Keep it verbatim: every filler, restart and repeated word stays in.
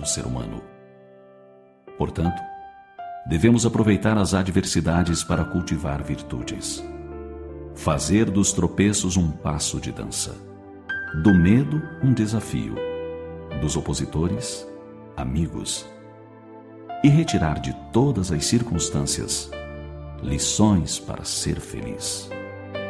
do ser humano. Portanto, devemos aproveitar as adversidades para cultivar virtudes. Fazer dos tropeços um passo de dança, do medo um desafio, dos opositores, amigos, e retirar de todas as circunstâncias lições para ser feliz.